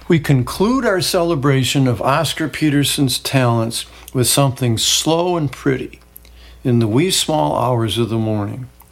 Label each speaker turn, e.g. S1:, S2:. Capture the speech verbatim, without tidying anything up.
S1: We conclude our celebration of Oscar Peterson's talents with something slow and pretty in the wee small hours of the morning.